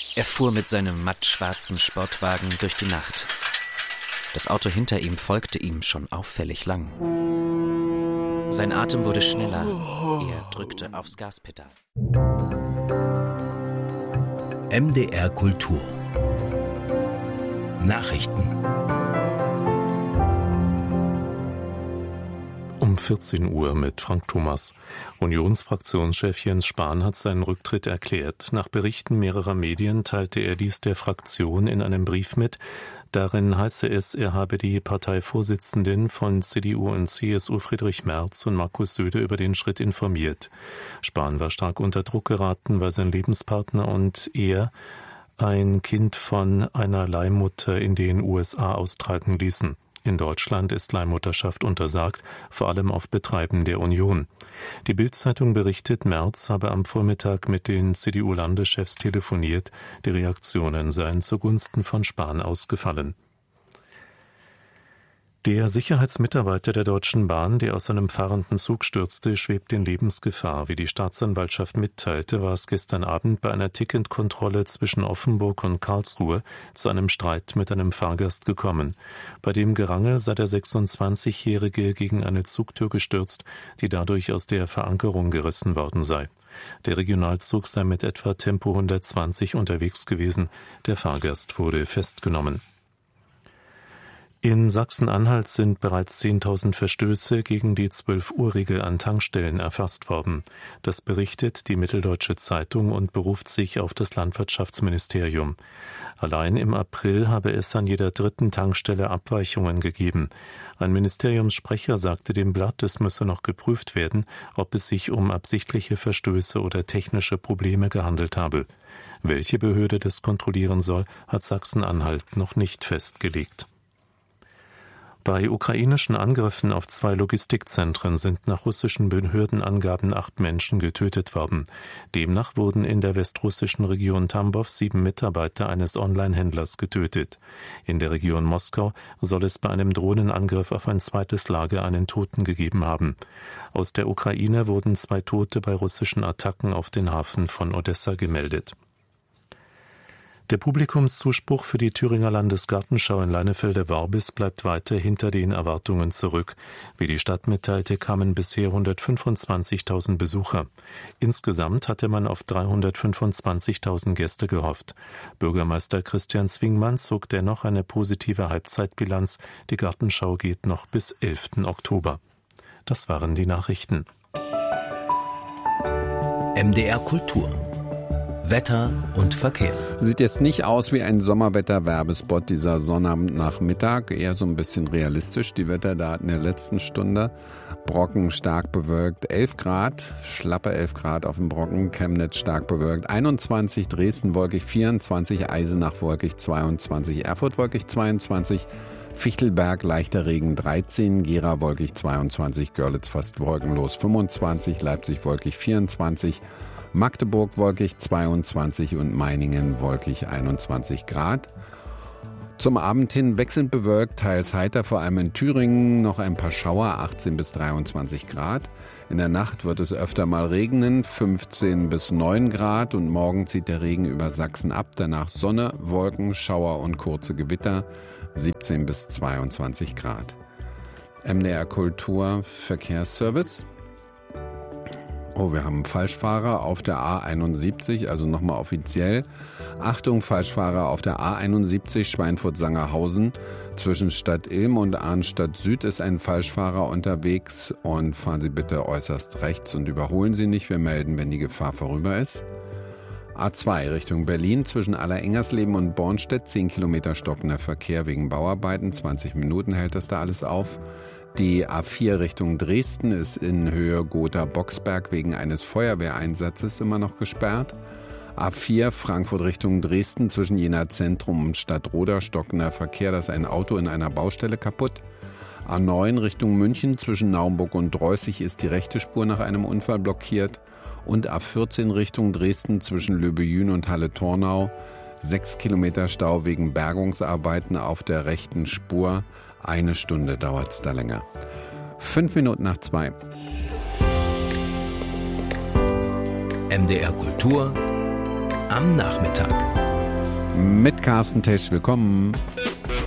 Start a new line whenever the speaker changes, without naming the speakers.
Er fuhr mit seinem mattschwarzen Sportwagen durch die Nacht. Das Auto hinter ihm folgte ihm schon auffällig lang. Sein Atem wurde schneller. Er drückte aufs Gaspedal.
MDR Kultur Nachrichten.
Um 14 Uhr mit Frank Thomas. Unionsfraktionschef Jens Spahn hat seinen Rücktritt erklärt. Nach Berichten mehrerer Medien teilte er dies der Fraktion in einem Brief mit. Darin heiße es, er habe die Parteivorsitzenden von CDU und CSU Friedrich Merz und Markus Söder über den Schritt informiert. Spahn war stark unter Druck geraten, weil sein Lebenspartner und er ein Kind von einer Leihmutter in den USA austragen ließen. In Deutschland ist Leihmutterschaft untersagt, vor allem auf Betreiben der Union. Die Bild-Zeitung berichtet, Merz habe am Vormittag mit den CDU-Landeschefs telefoniert. Die Reaktionen seien zugunsten von Spahn ausgefallen. Der Sicherheitsmitarbeiter der Deutschen Bahn, der aus einem fahrenden Zug stürzte, schwebt in Lebensgefahr. Wie die Staatsanwaltschaft mitteilte, war es gestern Abend bei einer Ticketkontrolle zwischen Offenburg und Karlsruhe zu einem Streit mit einem Fahrgast gekommen. Bei dem Gerangel sei der 26-Jährige gegen eine Zugtür gestürzt, die dadurch aus der Verankerung gerissen worden sei. Der Regionalzug sei mit etwa Tempo 120 unterwegs gewesen. Der Fahrgast wurde festgenommen. In Sachsen-Anhalt sind bereits 10.000 Verstöße gegen die 12-Uhr-Regel an Tankstellen erfasst worden. Das berichtet die Mitteldeutsche Zeitung und beruft sich auf das Landwirtschaftsministerium. Allein im April habe es an jeder dritten Tankstelle Abweichungen gegeben. Ein Ministeriumssprecher sagte dem Blatt, es müsse noch geprüft werden, ob es sich um absichtliche Verstöße oder technische Probleme gehandelt habe. Welche Behörde das kontrollieren soll, hat Sachsen-Anhalt noch nicht festgelegt. Bei ukrainischen Angriffen auf 2 Logistikzentren sind nach russischen Behördenangaben 8 Menschen getötet worden. Demnach wurden in der westrussischen Region Tambov 7 Mitarbeiter eines Online-Händlers getötet. In der Region Moskau soll es bei einem Drohnenangriff auf ein zweites Lager einen Toten gegeben haben. Aus der Ukraine wurden 2 Tote bei russischen Attacken auf den Hafen von Odessa gemeldet. Der Publikumszuspruch für die Thüringer Landesgartenschau in Leinefelder-Warbis bleibt weiter hinter den Erwartungen zurück. Wie die Stadt mitteilte, kamen bisher 125.000 Besucher. Insgesamt hatte man auf 325.000 Gäste gehofft. Bürgermeister Christian Zwingmann zog dennoch eine positive Halbzeitbilanz. Die Gartenschau geht noch bis 11. Oktober. Das waren die Nachrichten.
MDR Kultur Wetter und Verkehr.
Sieht jetzt nicht aus wie ein Sommerwetter-Werbespot dieser Sonnabendnachmittag, eher so ein bisschen realistisch. Die Wetterdaten der letzten Stunde. Brocken stark bewölkt, 11 Grad, schlappe 11 Grad auf dem Brocken, Chemnitz stark bewölkt, 21, Dresden wolkig 24, Eisenach wolkig 22, Erfurt wolkig 22, Fichtelberg leichter Regen 13, Gera wolkig 22, Görlitz fast wolkenlos 25, Leipzig wolkig 24, Magdeburg wolkig 22 und Meiningen wolkig 21 Grad. Zum Abend hin wechselnd bewölkt, teils heiter, vor allem in Thüringen noch ein paar Schauer, 18 bis 23 Grad. In der Nacht wird es öfter mal regnen, 15 bis 9 Grad und morgen zieht der Regen über Sachsen ab. Danach Sonne, Wolken, Schauer und kurze Gewitter, 17 bis 22 Grad. MDR Kultur Verkehrsservice. Oh, wir haben einen Falschfahrer auf der A71, also nochmal offiziell. Achtung, Falschfahrer auf der A71 Schweinfurt-Sangerhausen. Zwischen Stadt Ilm und Arnstadt Süd ist ein Falschfahrer unterwegs und fahren Sie bitte äußerst rechts und überholen Sie nicht. Wir melden, wenn die Gefahr vorüber ist. A2 Richtung Berlin zwischen Allerengersleben und Bornstedt, 10 Kilometer stockender Verkehr wegen Bauarbeiten, 20 Minuten hält das da alles auf. Die A4 Richtung Dresden ist in Höhe Gotha-Boxberg wegen eines Feuerwehreinsatzes immer noch gesperrt. A4 Frankfurt Richtung Dresden zwischen Jena Zentrum und Stadtroda stockender Verkehr, da ist ein Auto in einer Baustelle kaputt. A9 Richtung München zwischen Naumburg und Dreußig ist die rechte Spur nach einem Unfall blockiert. Und A14 Richtung Dresden zwischen Löbejün und Halle-Tornau 6 Kilometer Stau wegen Bergungsarbeiten auf der rechten Spur. 1 Stunde dauert es da länger. 5 Minuten nach 2.
MDR Kultur am Nachmittag.
mit Carsten Tesch. Willkommen.